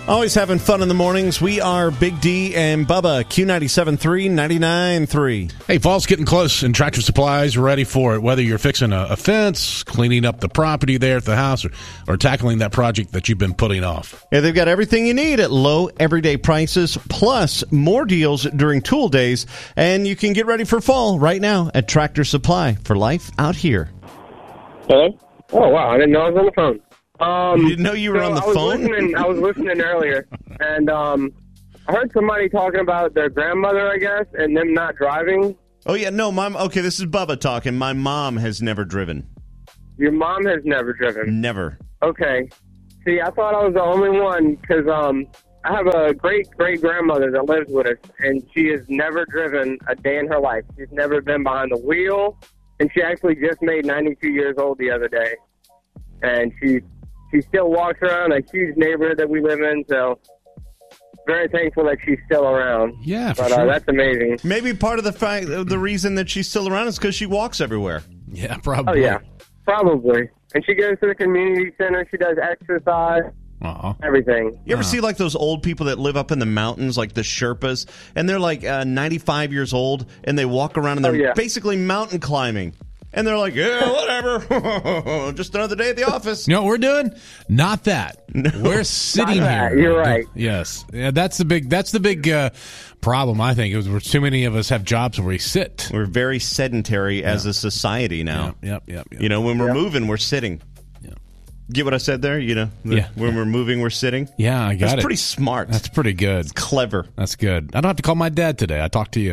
Always having fun in the mornings. We are Big D and Bubba, Q97.3, 99.3. Hey, fall's getting close, and Tractor Supply is ready for it. Whether you're fixing a fence, cleaning up the property there at the house, or tackling that project that you've been putting off. Yeah, they've got everything you need at low, everyday prices, plus more deals during tool days. And you can get ready for fall right now at Tractor Supply for life out here. Hello? Oh, wow. I didn't know I was on the phone. You didn't know you were on the phone? I was listening earlier, and I heard somebody talking about their grandmother, I guess, and them not driving. Oh, yeah, no, okay, this is Bubba talking. My mom has never driven. Your mom has never driven? Never. Okay. See, I thought I was the only one, because I have a great-great-grandmother that lives with us, and she has never driven a day in her life. She's never been behind the wheel, and she actually just made 92 years old the other day. And she still walks around a huge neighborhood that we live in, so very thankful that she's still around. Yeah, for but, sure. That's amazing. Maybe part of the reason that she's still around is because she walks everywhere. Yeah, probably. Oh, yeah, probably. And she goes to the community center. She does exercise, everything. You ever see like those old people that live up in the mountains, like the Sherpas, and they're like 95 years old, and they walk around and they're basically mountain climbing. And they're like, yeah, whatever. Just another day at the office. You know what we're doing? Not that. No, we're sitting here. You're right. Yes. Yeah, that's the big problem, I think, is too many of us have jobs where we sit. We're very sedentary as a society now. Yep. You know, when we're moving, we're sitting. Yeah. Get what I said there? You know, when we're moving, we're sitting. Yeah, I got it. That's pretty smart. That's pretty good. It's clever. That's good. I don't have to call my dad today. I talked to you.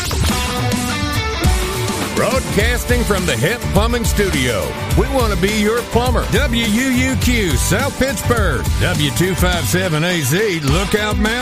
Broadcasting from the HIP Plumbing Studio. We want to be your plumber. WUUQ, South Pittsburgh. W257AZ, Lookout Mountain.